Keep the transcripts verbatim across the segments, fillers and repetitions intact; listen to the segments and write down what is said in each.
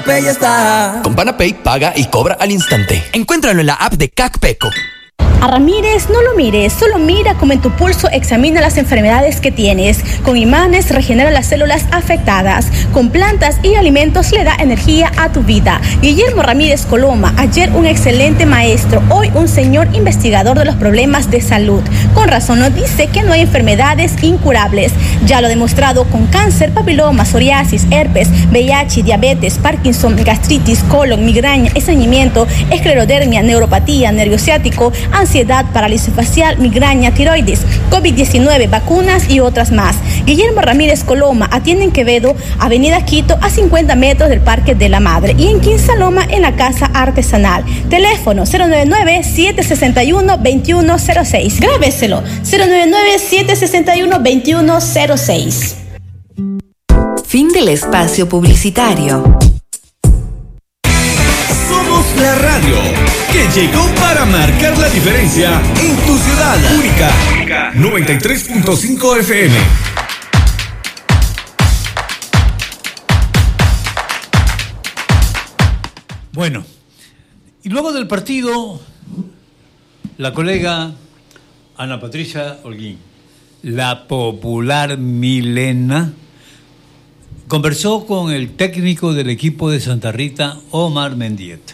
PanaPay está. Con PanaPay paga y cobra al instante. Encuéntralo en la app de CacPeco. A Ramírez no lo mires, solo mira cómo en tu pulso examina las enfermedades que tienes. Con imanes regenera las células afectadas. Con plantas y alimentos le da energía a tu vida. Guillermo Ramírez Coloma, ayer un excelente maestro, hoy un señor investigador de los problemas de salud. Con razón nos dice que no hay enfermedades incurables. Ya lo ha demostrado con cáncer, papiloma, psoriasis, herpes, V I H, diabetes, Parkinson, gastritis, colon, migraña, estreñimiento, esclerodermia, neuropatía, nervio ciático, ansiedad, parálisis facial, migraña, tiroides, COVID diecinueve, vacunas y otras más. Guillermo Ramírez Coloma atiende en Quevedo, Avenida Quito, a cincuenta metros del Parque de la Madre, y en Quinsaloma, en la Casa Artesanal. Teléfono cero nueve nueve, siete seis uno, dos uno cero seis. Grábeselo, cero nueve nueve, siete seis uno, dos uno cero seis. Fin del espacio publicitario. Somos la radio que llegó para marcar la diferencia en tu ciudad. Única, Única. noventa y tres punto cinco F M. Bueno, y luego del partido, la colega Ana Patricia Holguín, la popular Milena, conversó con el técnico del equipo de Santa Rita, Omar Mendieta.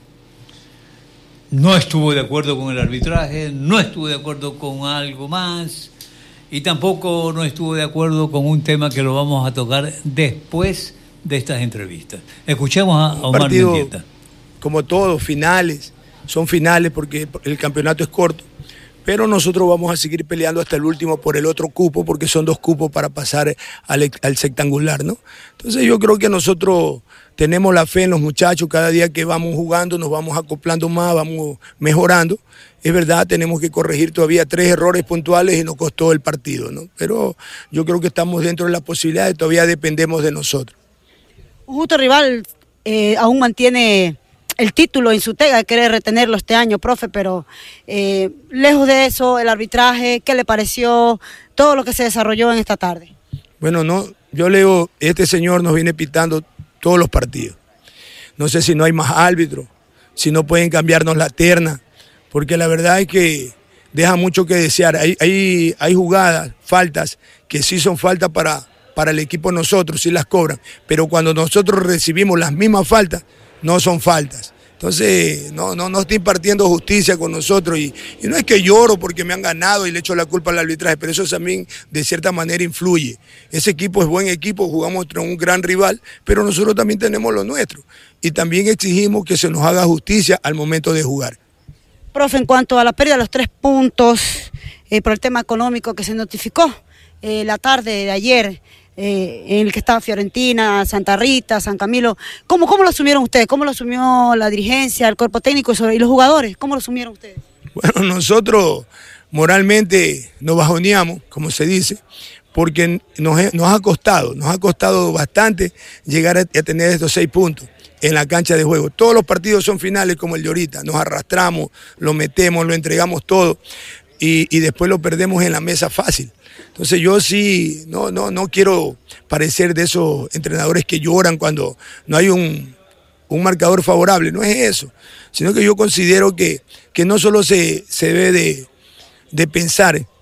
No estuvo de acuerdo con el arbitraje, no estuvo de acuerdo con algo más y tampoco no estuvo de acuerdo con un tema que lo vamos a tocar después de estas entrevistas. Escuchemos a Omar partido, Mendieta. Como todos, finales, son finales porque el campeonato es corto, pero nosotros vamos a seguir peleando hasta el último por el otro cupo, porque son dos cupos para pasar al, al sectangular, ¿no? Entonces yo creo que nosotros tenemos la fe en los muchachos, cada día que vamos jugando nos vamos acoplando más, vamos mejorando. Es verdad, tenemos que corregir todavía tres errores puntuales y nos costó el partido, ¿no? Pero yo creo que estamos dentro de las posibilidades, todavía dependemos de nosotros. Un justo rival eh, aún mantiene el título en su tega, quiere retenerlo este año, profe, pero eh, lejos de eso, el arbitraje, ¿qué le pareció todo lo que se desarrolló en esta tarde? Bueno, no, yo leo, este señor nos viene pitando todos los partidos. No sé si no hay más árbitros, si no pueden cambiarnos la terna, porque la verdad es que deja mucho que desear. Hay, hay, hay jugadas, faltas, que sí son faltas para, para el equipo nosotros, sí las cobran, pero cuando nosotros recibimos las mismas faltas, no son faltas. Entonces, no, no, no estoy impartiendo justicia con nosotros y, y no es que lloro porque me han ganado y le echo la culpa al arbitraje, pero eso también de cierta manera influye. Ese equipo es buen equipo, jugamos contra un gran rival, pero nosotros también tenemos lo nuestro y también exigimos que se nos haga justicia al momento de jugar. Profe, en cuanto a la pérdida de los tres puntos eh, por el tema económico que se notificó eh, la tarde de ayer, Eh, en el que estaba Fiorentina, Santa Rita, San Camilo, ¿cómo, cómo lo asumieron ustedes? ¿Cómo lo asumió la dirigencia, el cuerpo técnico y los jugadores? ¿Cómo lo asumieron ustedes? Bueno, nosotros moralmente nos bajoneamos, como se dice, porque nos, nos ha costado, nos ha costado bastante llegar a, a tener estos seis puntos en la cancha de juego. Todos los partidos son finales como el de ahorita, nos arrastramos, lo metemos, lo entregamos todo y, y después lo perdemos en la mesa fácil. Entonces yo sí, no, no, no quiero parecer de esos entrenadores que lloran cuando no hay un, un marcador favorable, no es eso, sino que yo considero que, que no solo se, se debe de, de pensar eh,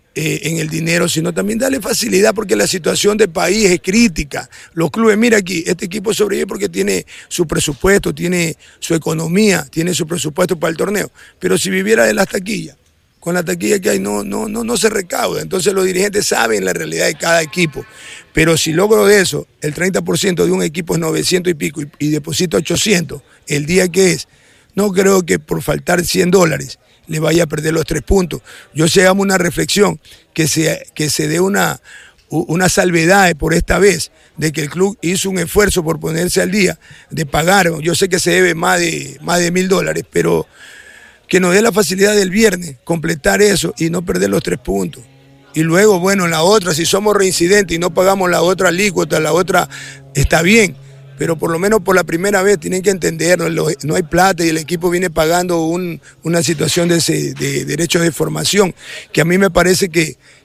en el dinero, sino también darle facilidad porque la situación del país es crítica. Los clubes, mira aquí, este equipo sobrevive porque tiene su presupuesto, tiene su economía, tiene su presupuesto para el torneo, pero si viviera de las taquillas, con la taquilla que hay no, no, no, no se recauda. Entonces los dirigentes saben la realidad de cada equipo. Pero si logro de eso, el treinta por ciento de un equipo es novecientos y pico y, y deposito ochocientos el día que es, no creo que por faltar cien dólares le vaya a perder los tres puntos. Yo sé, hagamos una reflexión, que se, que se dé una, una salvedad por esta vez, de que el club hizo un esfuerzo por ponerse al día, de pagar. Yo sé que se debe más de, más de mil dólares, pero que nos dé la facilidad del viernes, completar eso y no perder los tres puntos. Y luego, bueno, la otra, si somos reincidentes y no pagamos la otra alícuota, la otra está bien, pero por lo menos por la primera vez tienen que entenderlo, no hay plata y el equipo viene pagando un, una situación de, ese, de derechos de formación, que a mí me parece que,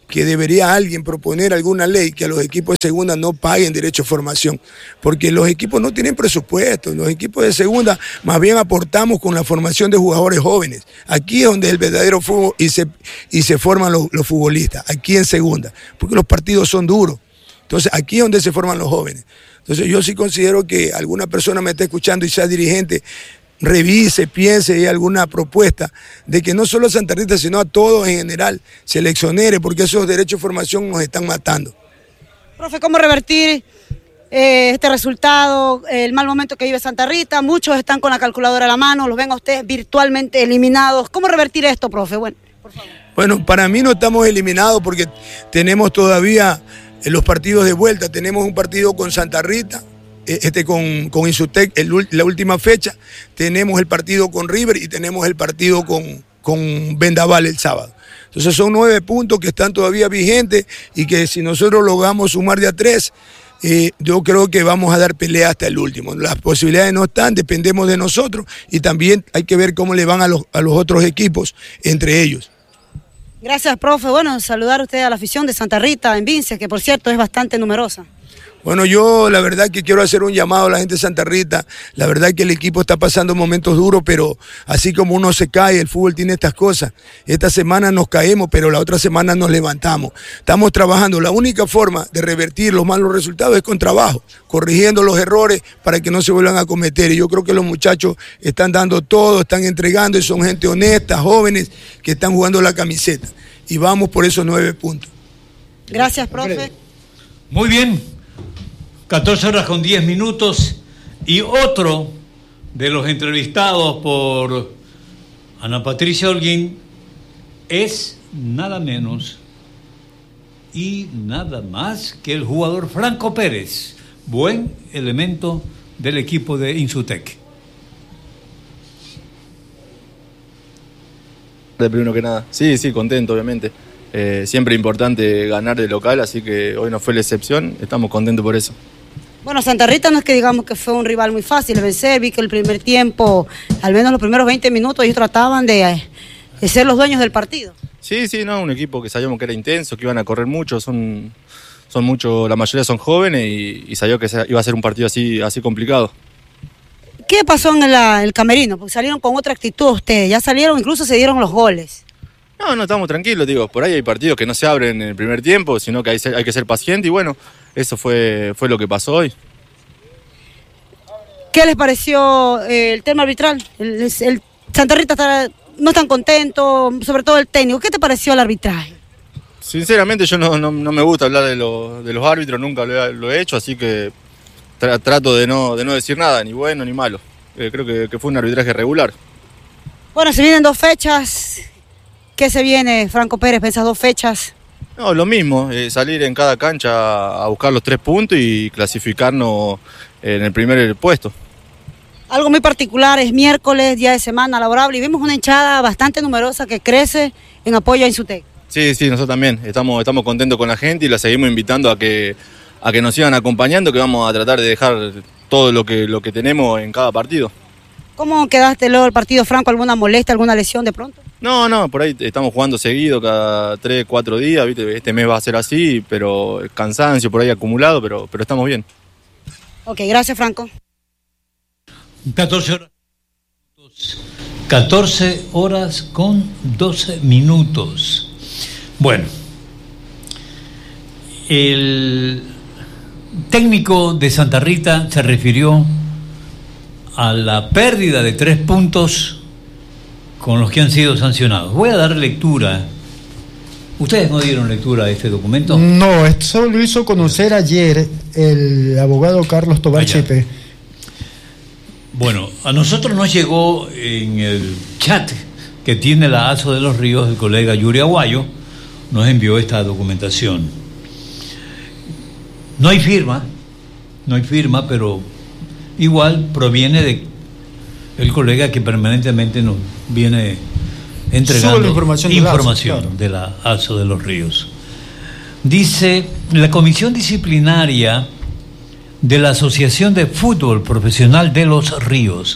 que debería alguien proponer alguna ley que a los equipos de segunda no paguen derecho a formación, porque los equipos no tienen presupuesto, los equipos de segunda más bien aportamos con la formación de jugadores jóvenes. Aquí es donde es el verdadero fútbol y se, y se forman los, los futbolistas, aquí en segunda, porque los partidos son duros. Entonces aquí es donde se forman los jóvenes. Entonces yo sí considero que alguna persona me está escuchando y sea dirigente, revise, piense y hay alguna propuesta de que no solo a Santa Rita, sino a todos en general se le exonere, porque esos derechos de formación nos están matando. Profe, ¿cómo revertir eh, este resultado, el mal momento que vive Santa Rita? Muchos están con la calculadora a la mano, los ven a ustedes virtualmente eliminados. ¿Cómo revertir esto, profe? Bueno, por favor. Bueno, para mí no estamos eliminados porque tenemos todavía los partidos de vuelta. Tenemos un partido con Santa Rita, Este con, con Insutec, el, la última fecha, tenemos el partido con River y tenemos el partido con, con Vendaval el sábado. Entonces son nueve puntos que están todavía vigentes y que si nosotros logramos sumar de a tres, eh, yo creo que vamos a dar pelea hasta el último. Las posibilidades no están, dependemos de nosotros y también hay que ver cómo le van a los, a los otros equipos entre ellos. Gracias, profe. Bueno, saludar a usted a la afición de Santa Rita en Vinces, que por cierto es bastante numerosa. Bueno, yo la verdad que quiero hacer un llamado a la gente de Santa Rita. La verdad que el equipo está pasando momentos duros, pero así como uno se cae, el fútbol tiene estas cosas. Esta semana nos caemos, pero la otra semana nos levantamos. Estamos trabajando. La única forma de revertir los malos resultados es con trabajo, corrigiendo los errores para que no se vuelvan a cometer. Y yo creo que los muchachos están dando todo, están entregando y son gente honesta, jóvenes que están jugando la camiseta. Y vamos por esos nueve puntos. Gracias, profe. Muy bien. catorce horas con diez minutos y otro de los entrevistados por Ana Patricia Holguín es nada menos y nada más que el jugador Franco Pérez, buen elemento del equipo de Insutec. De primero que nada, sí, sí, contento obviamente. Eh, siempre importante ganar de local, así que hoy no fue la excepción, estamos contentos por eso. Bueno, Santa Rita no es que digamos que fue un rival muy fácil de vencer, vi que el primer tiempo, al menos los primeros veinte minutos, ellos trataban de, de ser los dueños del partido. Sí, sí, no, un equipo que sabíamos que era intenso, que iban a correr mucho, son, son mucho, la mayoría son jóvenes y, y sabía que iba a ser un partido así, así complicado. ¿Qué pasó en la, el camerino? Porque salieron con otra actitud ustedes, ya salieron, incluso se dieron los goles. No, no, estamos tranquilos, digo, por ahí hay partidos que no se abren en el primer tiempo, sino que hay, hay que ser paciente y bueno, eso fue, fue lo que pasó hoy. ¿Qué les pareció eh, el tema arbitral? El, el Santa Rita está, no están contentos, sobre todo el técnico. ¿Qué te pareció el arbitraje? Sinceramente yo no, no, no me gusta hablar de, lo, de los árbitros, nunca lo he, lo he hecho, así que tra, trato de no, de no decir nada, ni bueno ni malo. Eh, creo que, que fue un arbitraje regular. Bueno, se vienen dos fechas. ¿Qué se viene, Franco Pérez, para esas dos fechas? No, lo mismo, eh, salir en cada cancha a buscar los tres puntos y clasificarnos en el primer puesto. Algo muy particular, es miércoles, día de semana laborable, y vimos una hinchada bastante numerosa que crece en apoyo a Insutec. Sí, sí, nosotros también, estamos, estamos contentos con la gente y la seguimos invitando a que, a que nos sigan acompañando, que vamos a tratar de dejar todo lo que, lo que tenemos en cada partido. ¿Cómo quedaste luego del partido, Franco? ¿Alguna molestia, alguna lesión de pronto? No, no, por ahí estamos jugando seguido cada tres, cuatro días, ¿viste? Este mes va a ser así, pero cansancio por ahí acumulado, pero, pero estamos bien. Ok, gracias, Franco. catorce horas, catorce horas con doce minutos. Bueno, el técnico de Santa Rita se refirió a la pérdida de tres puntos con los que han sido sancionados. Voy a dar lectura. ¿Ustedes no dieron lectura a este documento? No, eso lo hizo conocer ayer el abogado Carlos Tobar Chepe. Bueno, a nosotros nos llegó en el chat que tiene la ASO de los Ríos, el colega Yuri Aguayo, nos envió esta documentación. No hay firma, no hay firma, pero igual proviene de el colega que permanentemente nos viene entregando la información, de, información la ASO, claro. de la ASO de los Ríos. Dice, la Comisión Disciplinaria de la Asociación de Fútbol Profesional de los Ríos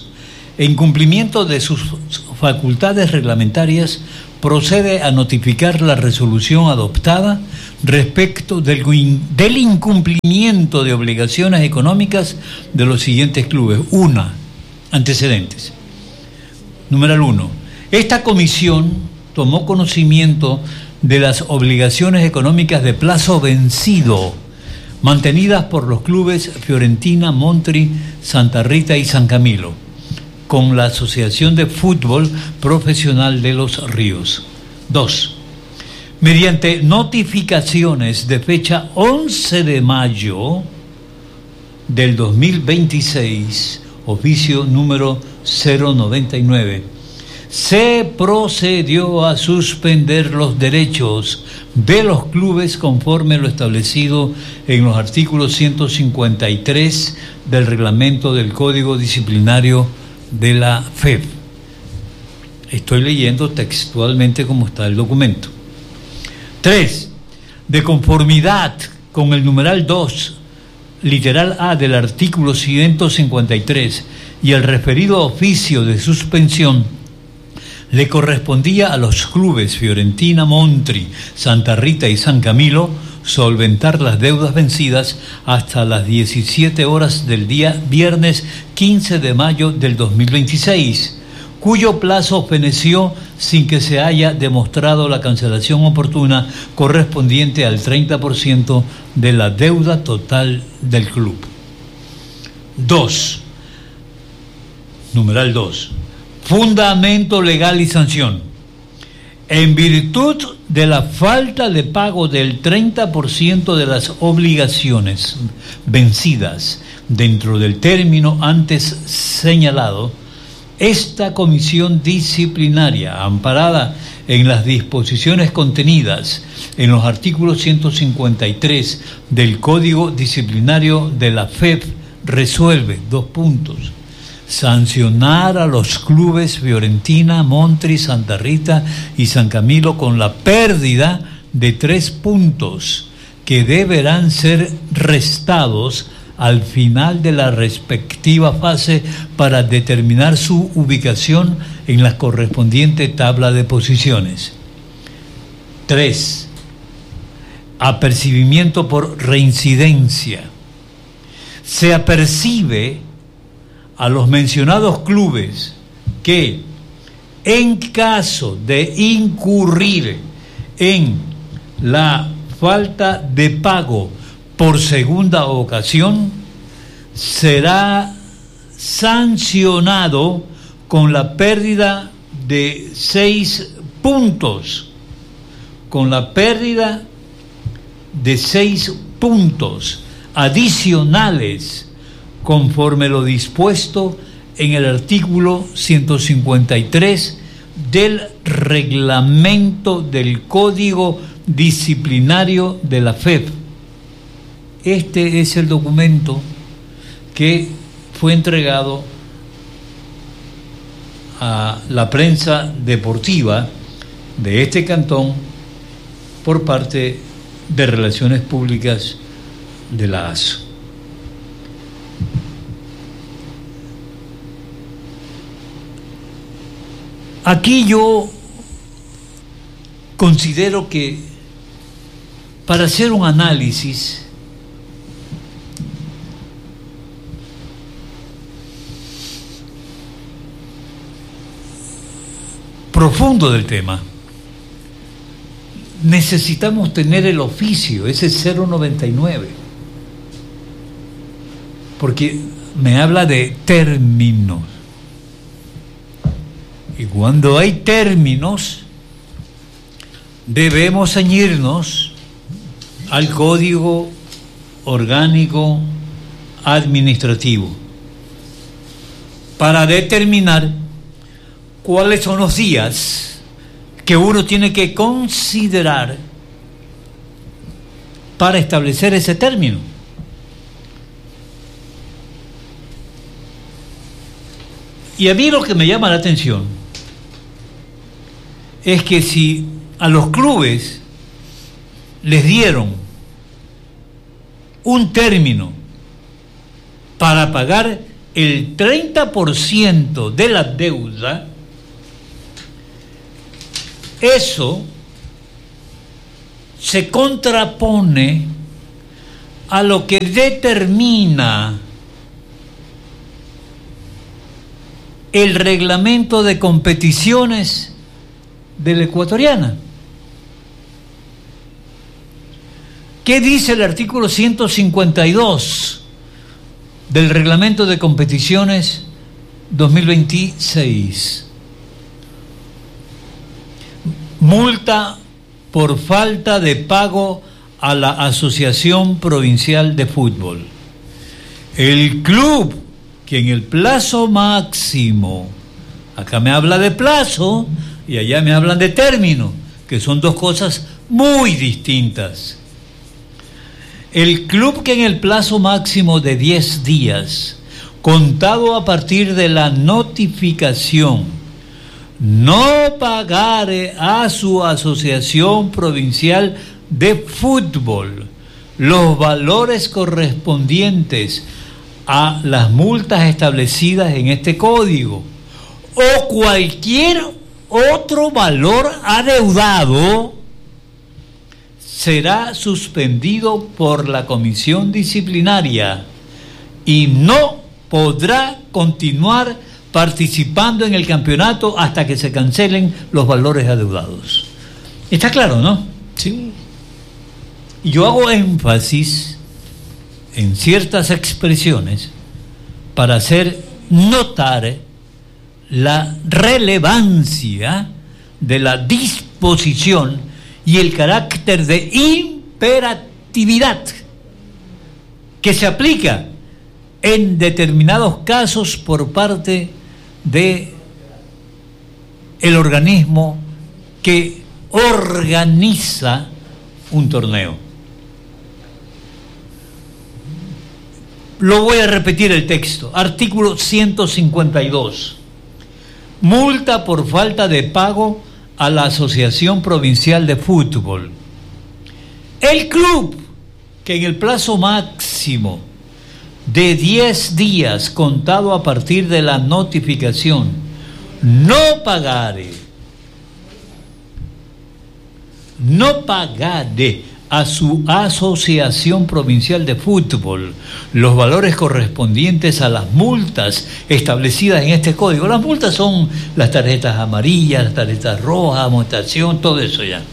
en cumplimiento de sus facultades reglamentarias, procede a notificar la resolución adoptada respecto del, del incumplimiento de obligaciones económicas de los siguientes clubes. Una, antecedentes. Número uno, esta comisión tomó conocimiento de las obligaciones económicas de plazo vencido mantenidas por los clubes Fiorentina, Montri, Santa Rita y San Camilo con la Asociación de Fútbol Profesional de Los Ríos. Dos, mediante notificaciones de fecha once de mayo del dos mil veintiséis, oficio número cero noventa y nueve, se procedió a suspender los derechos de los clubes conforme lo establecido en los artículos ciento cincuenta y tres del reglamento del Código Disciplinario de la F E F. Estoy leyendo textualmente como está el documento. Tres, de conformidad con el numeral dos, literal A del artículo ciento cincuenta y tres y el referido oficio de suspensión, le correspondía a los clubes Fiorentina, Montri, Santa Rita y San Camilo solventar las deudas vencidas hasta las diecisiete horas del día viernes quince de mayo del dos mil veintiséis, cuyo plazo feneció sin que se haya demostrado la cancelación oportuna correspondiente al treinta por ciento de la deuda total del club. Dos. Numeral dos. Fundamento legal y sanción. En virtud de la falta de pago del treinta por ciento de las obligaciones vencidas dentro del término antes señalado, esta comisión disciplinaria, amparada en las disposiciones contenidas en los artículos ciento cincuenta y tres del Código Disciplinario de la F E F, resuelve, dos puntos, sancionar a los clubes Fiorentina, Montri, Santa Rita y San Camilo con la pérdida de tres puntos que deberán ser restados al final de la respectiva fase para determinar su ubicación en la correspondiente tabla de posiciones. Tres, apercibimiento por reincidencia. Se apercibe a los mencionados clubes que, en caso de incurrir en la falta de pago por segunda ocasión, será sancionado con la pérdida de seis puntos, con la pérdida de seis puntos adicionales conforme lo dispuesto en el artículo ciento cincuenta y tres del reglamento del Código Disciplinario de la F E F. Este es el documento que fue entregado a la prensa deportiva de este cantón por parte de Relaciones Públicas de la A S O. Aquí yo considero que para hacer un análisis profundo del tema, necesitamos tener el oficio, ese cero noventa y nueve, porque me habla de términos. Y cuando hay términos, debemos ceñirnos al Código Orgánico Administrativo para determinar cuáles son los días que uno tiene que considerar para establecer ese término. Y a mí lo que me llama la atención es que si a los clubes les dieron un término para pagar el treinta por ciento de la deuda, eso se contrapone a lo que determina el reglamento de competiciones de la Ecuatoriana. ¿Qué dice el artículo ciento cincuenta y dos del reglamento de competiciones dos mil veintiséis? Multa por falta de pago a la Asociación Provincial de Fútbol. El club que en el plazo máximo, acá me habla de plazo y allá me hablan de término, que son dos cosas muy distintas. El club que en el plazo máximo de diez días, contado a partir de la notificación, no pagare a su asociación provincial de fútbol los valores correspondientes a las multas establecidas en este código o cualquier otro valor adeudado, será suspendido por la comisión disciplinaria y no podrá continuar participando en el campeonato hasta que se cancelen los valores adeudados. ¿Está claro, no? Sí. Y yo hago énfasis en ciertas expresiones para hacer notar la relevancia de la disposición y el carácter de imperatividad que se aplica en determinados casos por parte de el organismo que organiza un torneo. Lo voy a repetir el texto. Artículo ciento cincuenta y dos. Multa por falta de pago a la Asociación Provincial de Fútbol. El club que en el plazo máximo de diez días contado a partir de la notificación no pagare no pagare a su Asociación Provincial de Fútbol los valores correspondientes a las multas establecidas en este código. Las multas son las tarjetas amarillas, las tarjetas rojas, amonestación, todo eso ya.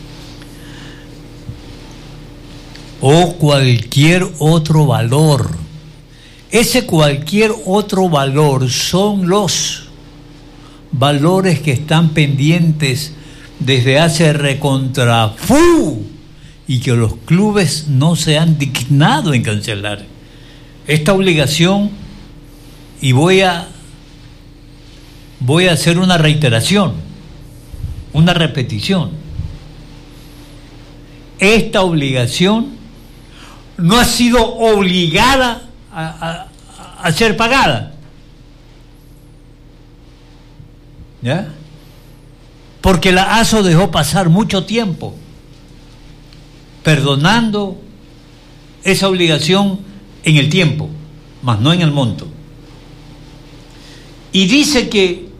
O cualquier otro valor. Ese cualquier otro valor son los valores que están pendientes desde hace recontrafú y que los clubes no se han dignado en cancelar. Esta obligación, y voy a voy a hacer una reiteración, una repetición. Esta obligación no ha sido obligada a, a, a ser pagada. ¿Ya? Porque la ASO dejó pasar mucho tiempo perdonando esa obligación en el tiempo, mas no en el monto. Y dice que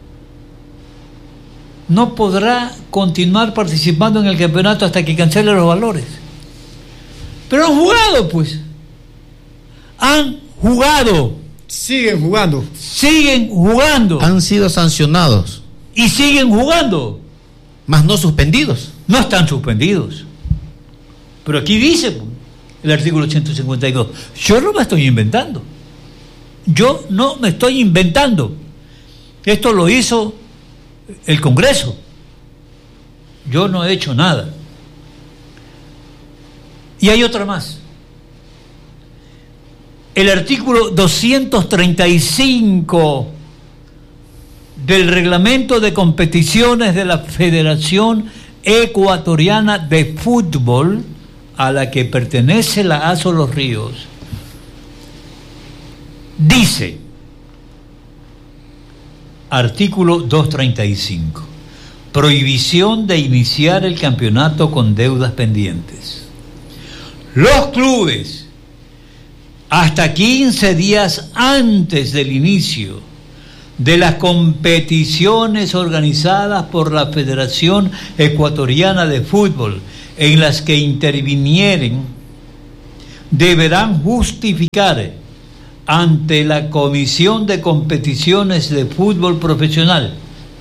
no podrá continuar participando en el campeonato hasta que cancele los valores. Pero han jugado, pues. Han jugado. Siguen jugando. Siguen jugando. Han sido sancionados. Y siguen jugando. Mas no suspendidos. No están suspendidos. Pero aquí dice el artículo ciento cincuenta y dos. Yo no me estoy inventando. Yo no me estoy inventando. Esto lo hizo el Congreso. Yo no he hecho nada. Y hay otra más. El artículo doscientos treinta y cinco del reglamento de competiciones de la Federación Ecuatoriana de Fútbol, a la que pertenece la ASO Los Ríos, dice, artículo doscientos treinta y cinco, prohibición de iniciar el campeonato con deudas pendientes. Los clubes hasta quince días antes del inicio de las competiciones organizadas por la Federación Ecuatoriana de Fútbol en las que intervinieren, deberán justificar ante la Comisión de Competiciones de Fútbol Profesional,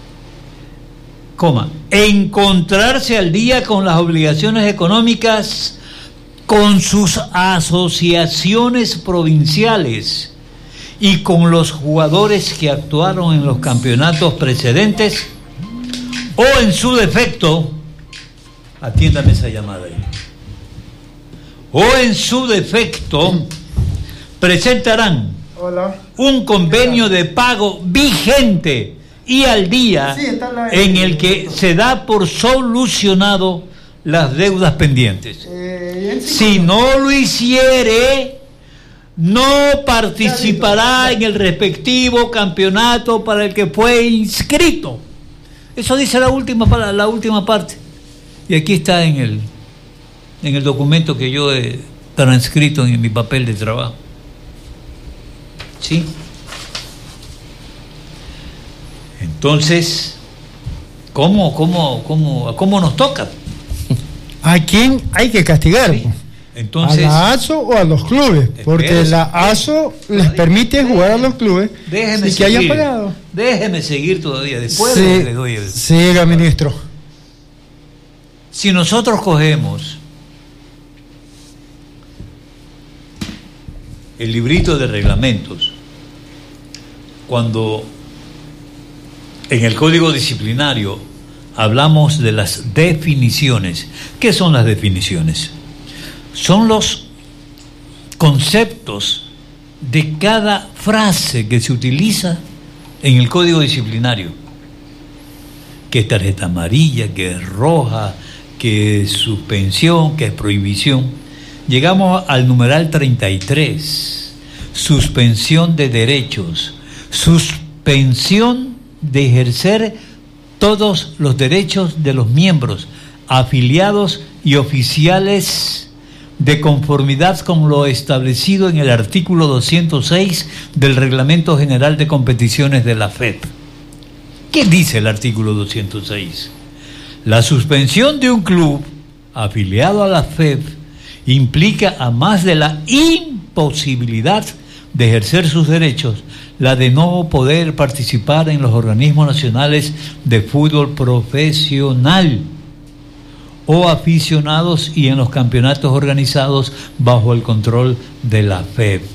coma, encontrarse al día con las obligaciones económicas con sus asociaciones provinciales y con los jugadores que actuaron en los campeonatos precedentes, o en su defecto, atiéndame esa llamada ahí, o en su defecto presentarán Hola. un convenio de pago vigente y al día, sí, la... en el que se da por solucionado las deudas pendientes. Eh, si no lo hiciere, no participará en el respectivo campeonato para el que fue inscrito. Eso dice la última, la última parte. Y aquí está en el, en el documento que yo he transcrito en mi papel de trabajo. ¿Sí? Entonces, ¿cómo, cómo, cómo, cómo nos toca? ¿A quién hay que castigar? Sí. Entonces, ¿a la A S O o a los clubes? Porque espérese, la A S O les permite déjeme, jugar a los clubes déjeme y que seguir, hayan pagado. Déjeme seguir todavía. Después sí, le doy el... Siga, ministro. Si nosotros cogemos el librito de reglamentos, cuando en el Código Disciplinario hablamos de las definiciones, ¿qué son las definiciones? Son los conceptos de cada frase que se utiliza en el Código Disciplinario, que es tarjeta amarilla, que es roja, que es suspensión, que es prohibición. Llegamos al numeral treinta y tres, suspensión de derechos, suspensión de ejercer todos los derechos de los miembros, afiliados y oficiales de conformidad con lo establecido en el artículo doscientos seis del Reglamento General de Competiciones de la F E P. ¿Qué dice el artículo doscientos seis? La suspensión de un club afiliado a la F E P implica, a más de la imposibilidad de ejercer sus derechos, la de no poder participar en los organismos nacionales de fútbol profesional o aficionados y en los campeonatos organizados bajo el control de la F E P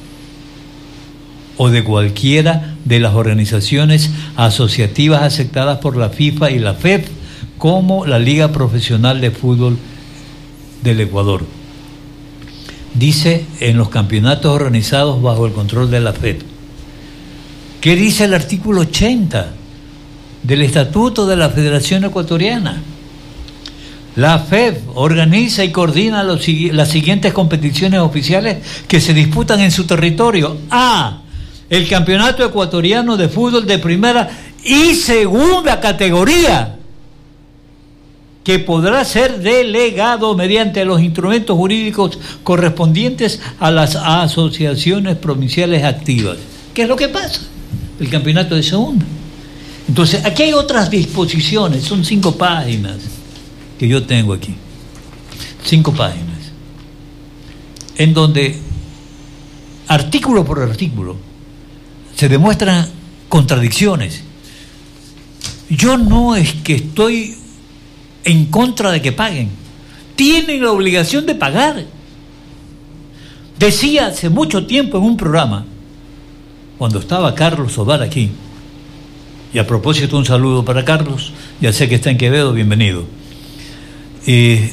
o de cualquiera de las organizaciones asociativas aceptadas por la FIFA y la F E P, como la Liga Profesional de Fútbol del Ecuador. Dice en los campeonatos organizados bajo el control de la F E P. ¿Qué dice el artículo ochenta del Estatuto de la Federación Ecuatoriana? La F E P organiza y coordina los, las siguientes competiciones oficiales que se disputan en su territorio. A. El Campeonato Ecuatoriano de Fútbol de primera y segunda categoría, que podrá ser delegado mediante los instrumentos jurídicos correspondientes a las asociaciones provinciales activas. ¿Qué es lo que pasa? El campeonato de segunda. Entonces, aquí hay otras disposiciones, son cinco páginas que yo tengo aquí, cinco páginas, en donde artículo por artículo se demuestran contradicciones. Yo no es que estoy en contra de que paguen, tienen la obligación de pagar. Decía hace mucho tiempo en un programa, cuando estaba Carlos Ovar aquí, y a propósito un saludo para Carlos, ya sé que está en Quevedo, bienvenido. Eh,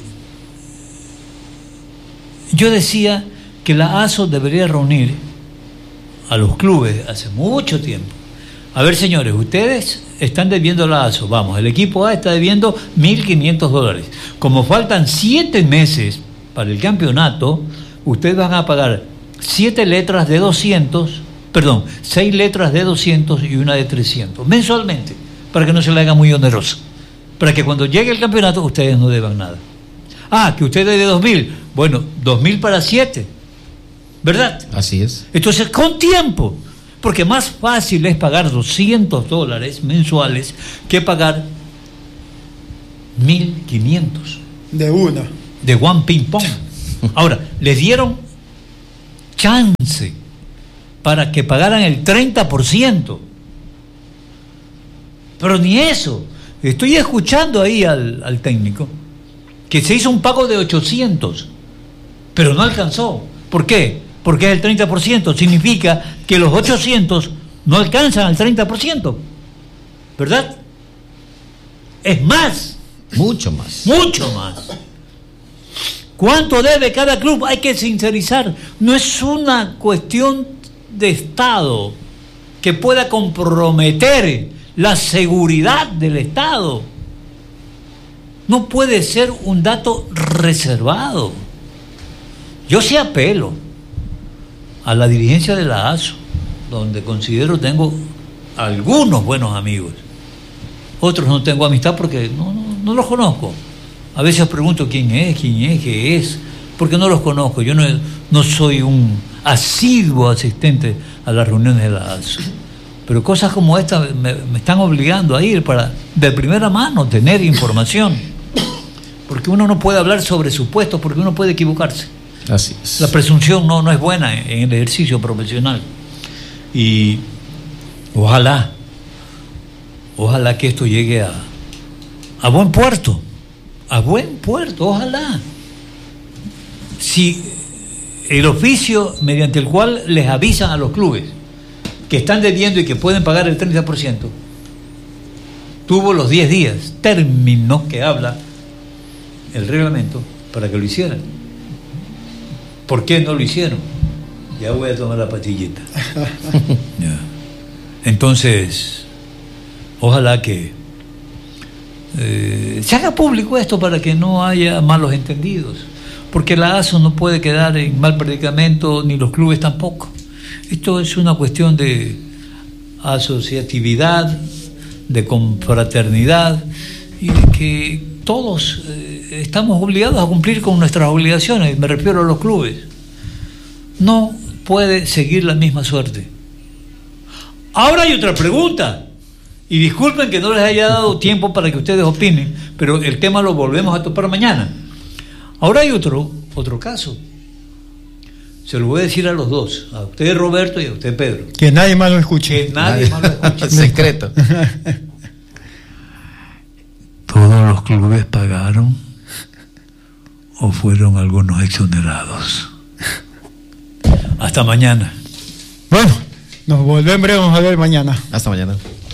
yo decía que la A S O debería reunir a los clubes hace mucho tiempo. A ver, señores, ustedes están debiendo la A S O, vamos, el equipo A está debiendo mil quinientos dólares. Como faltan siete meses para el campeonato, ustedes van a pagar siete letras de doscientos, perdón, seis letras de doscientos y una de trescientos mensualmente, para que no se le haga muy oneroso, para que cuando llegue el campeonato ustedes no deban nada. Ah, que usted debe dos mil, bueno, dos mil para siete, ¿verdad? Así es. Entonces, con tiempo, porque más fácil es pagar doscientos dólares mensuales que pagar mil quinientos. De una. De one ping pong. Ahora, les dieron chance para que pagaran el treinta por ciento. Pero ni eso. Estoy escuchando ahí al, al técnico que se hizo un pago de ochocientos, pero no alcanzó. ¿Por qué? Porque es el treinta por ciento. Significa que los ochocientos no alcanzan al treinta por ciento. ¿Verdad? Es más. Mucho más. Mucho más. ¿Cuánto debe cada club? Hay que sincerizar. No es una cuestión de Estado que pueda comprometer la seguridad del Estado. No puede ser un dato reservado. Yo sí apelo a la dirigencia de la A S O, donde considero tengo algunos buenos amigos. Otros no tengo amistad porque no, no, no los conozco. A veces pregunto quién es, quién es, qué es, porque no los conozco. Yo no, no soy un asiduo asistente a las reuniones de la A S O. Pero cosas como esta me, me están obligando a ir para de primera mano tener información. Porque uno no puede hablar sobre supuestos, porque uno puede equivocarse. Así es. La presunción no, no es buena en, en el ejercicio profesional. Y ojalá, ojalá que esto llegue a, a buen puerto. A buen puerto, ojalá. Si el oficio mediante el cual les avisan a los clubes que están debiendo y que pueden pagar el treinta por ciento tuvo los diez días, término que habla el reglamento para que lo hicieran. ¿Por qué no lo hicieron? Ya voy a tomar la pastillita. Ya. Entonces, ojalá que eh, se haga público esto para que no haya malos entendidos, porque la A S O no puede quedar en mal predicamento, ni los clubes tampoco. Esto es una cuestión de asociatividad, de confraternidad, y de que todos eh, estamos obligados a cumplir con nuestras obligaciones. Me refiero a los clubes. No puede seguir la misma suerte. Ahora hay otra pregunta, y disculpen que no les haya dado tiempo para que ustedes opinen, pero el tema lo volvemos a topar mañana. Ahora hay otro, otro caso. Se lo voy a decir a los dos, a usted Roberto y a usted Pedro. Que nadie más lo escuche. Que nadie, nadie. más lo escuche. Secreto. ¿Todos los clubes pagaron o fueron algunos exonerados? Hasta mañana. Bueno, nos volveremos a ver mañana. Hasta mañana.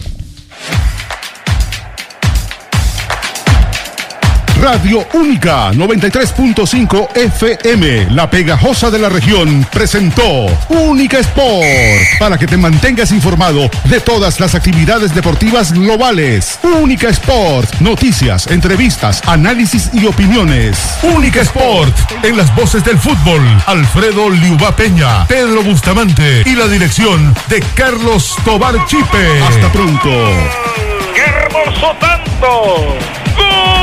Radio Única noventa y tres punto cinco F M, la pegajosa de la región, presentó Única Sport, para que te mantengas informado de todas las actividades deportivas globales. Única Sport, noticias, entrevistas, análisis y opiniones. Única Sport, en las voces del fútbol, Alfredo Liuba Peña, Pedro Bustamante y la dirección de Carlos Tobar Chipe. Hasta pronto. ¡Qué hermoso tanto! ¡Gol!